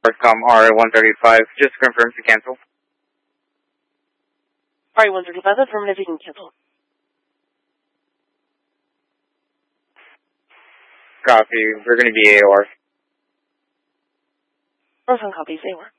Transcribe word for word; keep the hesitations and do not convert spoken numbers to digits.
Com R one thirty-five, just confirm to cancel. R one thirty-five, affirmative, you can cancel. Copy, we're going to be A O R. Awesome, copy, say where.